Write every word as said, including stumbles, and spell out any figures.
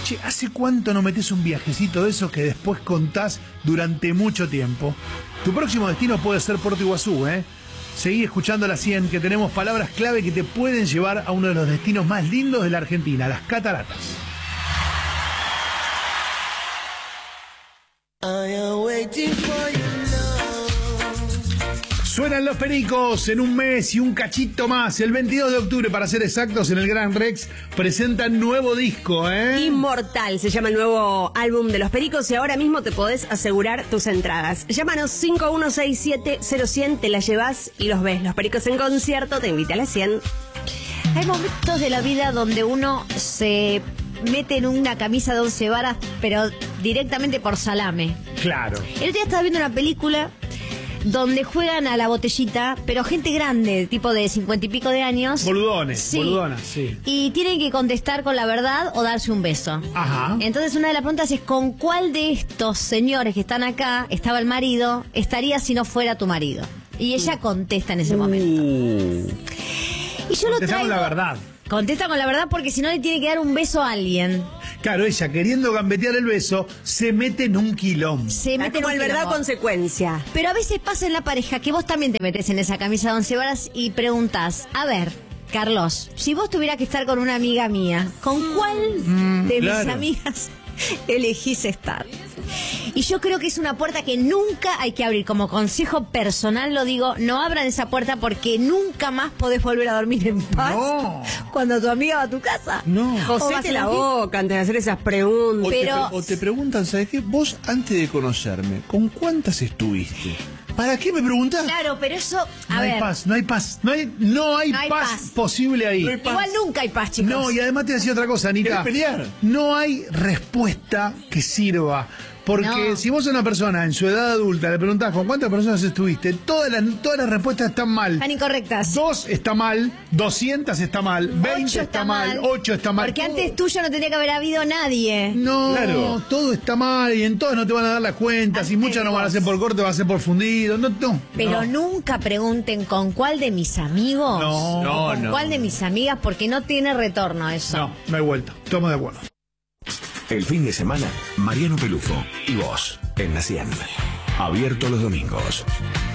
Che, ¿hace cuánto no metés un viajecito de esos que después contás durante mucho tiempo? Tu próximo destino puede ser Puerto Iguazú, ¿eh? Seguí escuchando la cien, que tenemos palabras clave que te pueden llevar a uno de los destinos más lindos de la Argentina, las cataratas. Suenan los Pericos en un mes y un cachito más. El veintidós de octubre, para ser exactos, en el Gran Rex presentan nuevo disco, ¿eh? Inmortal se llama el nuevo álbum de los Pericos y ahora mismo te podés asegurar tus entradas. Llámanos cinco uno seis siete cero cien, te la llevas y los ves. Los Pericos en concierto, te invita a la cien. Hay momentos de la vida donde uno se mete en una camisa de once varas, pero directamente por salame. Claro. El otro día estaba viendo una película donde juegan a la botellita, pero gente grande, tipo de cincuenta y pico de años. Boludones, sí. boludonas, sí. Y tienen que contestar con la verdad o darse un beso. Ajá. Entonces una de las preguntas es: ¿con cuál de estos señores que están acá estaba el marido? Estaría si no fuera tu marido. Y ella contesta en ese momento. Uh. Y yo lo Contestá traigo... con la verdad. Contesta con la verdad, porque si no le tiene que dar un beso a alguien. Claro, ella queriendo gambetear el beso, se mete en un quilombo. Se Es mete como en el un verdad quilombo. consecuencia. Pero a veces pasa en la pareja que vos también te metes en esa camisa de once varas y preguntás: a ver, Carlos, si vos tuvieras que estar con una amiga mía, ¿con cuál Mm, de claro. mis amigas elegís estar? Y yo creo que es una puerta que nunca hay que abrir. Como consejo personal lo digo: no abran esa puerta, porque nunca más podés volver a dormir en paz No. cuando tu amiga va a tu casa. No. O José vas te a la la- boca antes de hacer esas preguntas. O, Pero- te, o te preguntan, ¿sabes qué? Vos, antes de conocerme, ¿con cuántas estuviste? ¿Para qué me preguntás? Claro, pero eso, a No ver, hay paz, no hay paz, no hay, no hay, No hay paz, paz. posible ahí. No hay paz. igual nunca hay paz, chicos. No, y además te decía otra cosa, Anita. ¿Querés pelear? No hay respuesta que sirva. Porque No. si vos a una persona en su edad adulta le preguntás con cuántas personas estuviste, todas las, todas las respuestas están mal. Están incorrectas. Dos está mal, doscientas está mal, veinte Ocho está mal, ocho está mal. Porque Todo- antes tuyo no tendría que haber habido nadie. No, Claro. todo está mal y en todas no te van a dar las cuentas y Antes muchas no de van a vos. ser por corte, va a ser por fundido. No, no. Pero no. nunca pregunten con cuál de mis amigos No, o no, con no. cuál de mis amigas, porque no tiene retorno eso. No, no hay vuelta. Estamos de acuerdo. El fin de semana, Mariano Pelufo y vos en la cien. Abierto los domingos.